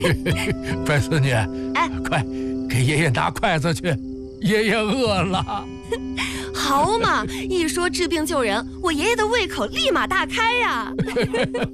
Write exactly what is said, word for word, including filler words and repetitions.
乖孙女， 哎， 快给爷爷拿筷子去，爷爷饿了。 好嘛，一说治病救人，我爷爷的胃口立马大开呀。